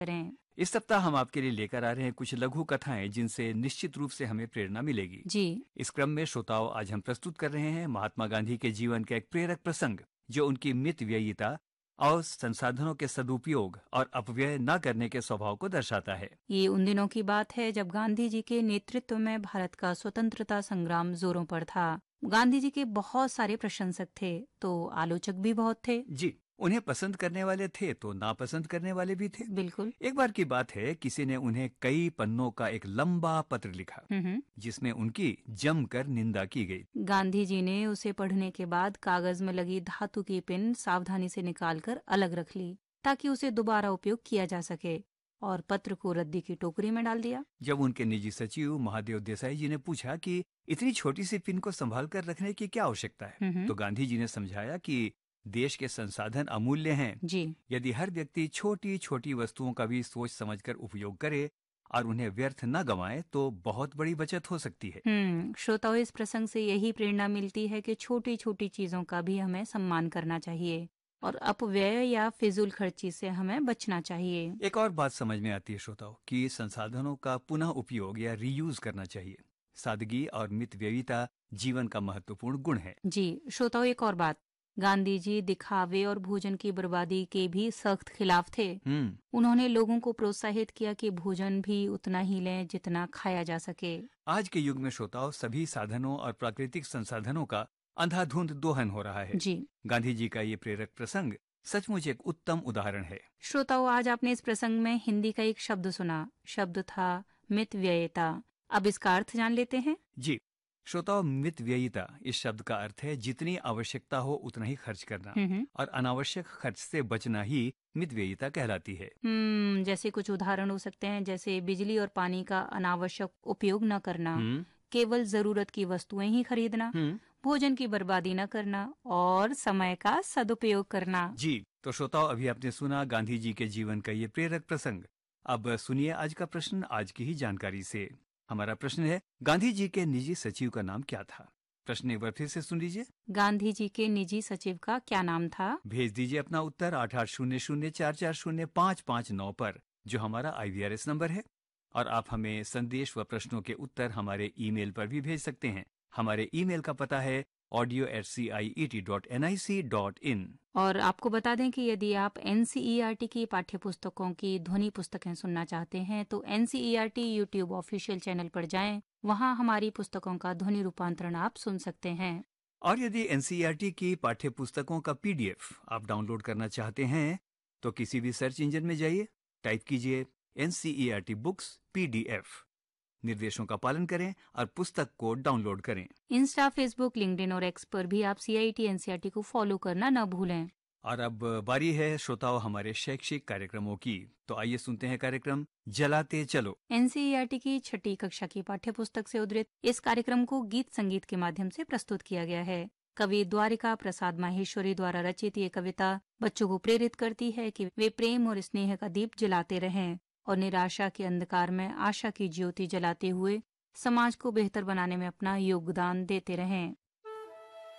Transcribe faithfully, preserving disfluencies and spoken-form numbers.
करें। इस सप्ताह हम आपके लिए लेकर आ रहे हैं कुछ लघु कथाएं जिनसे निश्चित रूप से हमें प्रेरणा मिलेगी। जी। इस क्रम में श्रोताओं, आज हम प्रस्तुत कर रहे हैं महात्मा गांधी के जीवन का एक प्रेरक प्रसंग जो उनकी मितव्ययिता और संसाधनों के सदुपयोग और अपव्यय न करने के स्वभाव को दर्शाता है। ये उन दिनों की बात है जब गांधी जी के नेतृत्व में भारत का स्वतंत्रता संग्राम जोरों पर था। गांधी जी के बहुत सारे प्रशंसक थे तो आलोचक भी बहुत थे। जी, उन्हें पसंद करने वाले थे तो नापसंद करने वाले भी थे। बिल्कुल। एक बार की बात है, किसी ने उन्हें कई पन्नों का एक लंबा पत्र लिखा हम्म। जिसमें उनकी जमकर निंदा की गई। गांधी जी ने उसे पढ़ने के बाद कागज में लगी धातु की पिन सावधानी से निकालकर अलग रख ली ताकि उसे दोबारा उपयोग किया जा सके, और पत्र को रद्दी की टोकरी में डाल दिया। जब उनके निजी सचिव महादेव देसाई जी ने पूछा कि इतनी छोटी सी पिन को संभाल कर रखने की क्या आवश्यकता है, हम्म। तो गांधी जी ने समझाया कि देश के संसाधन अमूल्य हैं। जी। यदि हर व्यक्ति छोटी छोटी वस्तुओं का भी सोच समझकर उपयोग करे और उन्हें व्यर्थ न गंवाए तो बहुत बड़ी बचत हो सकती है। हम्म श्रोताओं, इस प्रसंग से यही प्रेरणा मिलती है कि छोटी छोटी चीजों का भी हमें सम्मान करना चाहिए और अपव्यय या फिजूल खर्ची से हमें बचना चाहिए। एक और बात समझ में आती है श्रोताओं कि संसाधनों का पुनः उपयोग या रीयूज करना चाहिए। सादगी और मितव्ययिता जीवन का महत्वपूर्ण गुण है। जी श्रोताओं, एक और बात, गांधी जी दिखावे और भोजन की बर्बादी के भी सख्त खिलाफ थे। हम्म उन्होंने लोगों को प्रोत्साहित किया कि भोजन भी उतना ही लें जितना खाया जा सके। आज के युग में श्रोताओं, सभी साधनों और प्राकृतिक संसाधनों का अंधाधुंध दोहन हो रहा है। जी। गांधी जी का ये प्रेरक प्रसंग सचमुच एक उत्तम उदाहरण है। श्रोताओं, आज आपने इस प्रसंग में हिंदी का एक शब्द सुना। शब्द था मितव्ययिता। अब इसका अर्थ जान लेते हैं। जी श्रोताओं, मितव्ययिता इस शब्द का अर्थ है जितनी आवश्यकता हो उतना ही खर्च करना, हम्म। और अनावश्यक खर्च से बचना ही मितव्ययिता कहलाती है। हम्म जैसे कुछ उदाहरण हो सकते हैं, जैसे बिजली और पानी का अनावश्यक उपयोग न करना, हम्म केवल जरूरत की वस्तुएं ही खरीदना, हम्म भोजन की बर्बादी न करना और समय का सदुपयोग करना। जी तो श्रोताओं, अभी आपने सुना गांधी जी के जीवन का ये प्रेरक प्रसंग। अब सुनिए आज का प्रश्न आज की ही जानकारी से। हमारा प्रश्न है, गांधी जी के निजी सचिव का नाम क्या था? प्रश्न एक बार फिर से सुन लीजिए। गांधी जी के निजी सचिव का क्या नाम था? भेज दीजिए अपना उत्तर आठ आठ शून्य शून्य चार चार शून्य पाँच पाँच नौ पर, जो हमारा आई वी आर एस नंबर है। और आप हमें संदेश व प्रश्नों के उत्तर हमारे ईमेल पर भी भेज सकते हैं। हमारे ईमेल का पता है audio eight C I E T dot N I C dot in. और आपको बता दें कि यदि आप N C E R T की पाठ्य पुस्तकों की ध्वनि पुस्तकें सुनना चाहते हैं तो N C E R T YouTube official channel पर जाएं। वहां हमारी पुस्तकों का ध्वनि रूपांतरण आप सुन सकते हैं। और यदि N C E R T की पाठ्य पुस्तकों का पी डी एफ आप डाउनलोड करना चाहते हैं तो किसी भी सर्च इंजन में जाइए, टाइप कीजिए N C E R T books P D F. निर्देशों का पालन करें और पुस्तक को डाउनलोड करें। इंस्टा, फेसबुक, लिंक्डइन और एक्स पर भी आप सी I T N C E R T को फॉलो करना न भूलें। और अब बारी है श्रोताओं हमारे शैक्षिक कार्यक्रमों की। तो आइए सुनते हैं कार्यक्रम जलाते चलो। N C E R T की छठी कक्षा की पाठ्य पुस्तक से उद्धृत इस कार्यक्रम को गीत संगीत के माध्यम से प्रस्तुत किया गया है। कवि द्वारिका प्रसाद माहेश्वरी द्वारा रचित ये कविता बच्चों को प्रेरित करती है कि वे प्रेम और स्नेह का दीप जलाते रहें और निराशा के अंधकार में आशा की ज्योति जलाते हुए समाज को बेहतर बनाने में अपना योगदान देते रहें।